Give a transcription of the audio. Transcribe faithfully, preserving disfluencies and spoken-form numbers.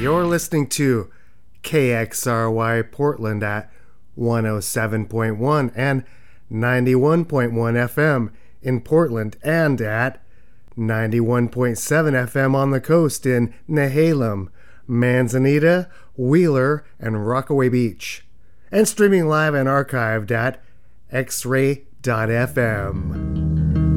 You're listening to K X R Y Portland at one oh seven point one and ninety-one point one F M in Portland and at ninety-one point seven F M on the coast in Nehalem, Manzanita, Wheeler, and Rockaway Beach. And streaming live and archived at x ray dot f m.